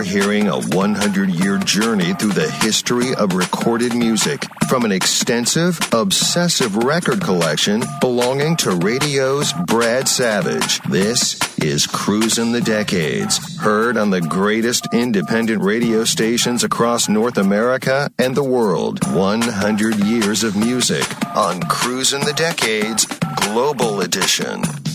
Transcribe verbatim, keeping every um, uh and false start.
hearing a hundred-year journey through the history of recorded music from an extensive, obsessive record collection belonging to radio's Brad Savage. This is Cruisin' the Decades, heard on the greatest independent radio stations across North America and the world. one hundred years of music on Cruisin' the Decades Global Edition.